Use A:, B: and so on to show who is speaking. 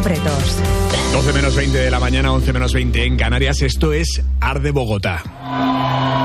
A: Bretos.
B: 12 menos 20 de la mañana, 11 menos 20 en Canarias. Esto es Arde Bogotá.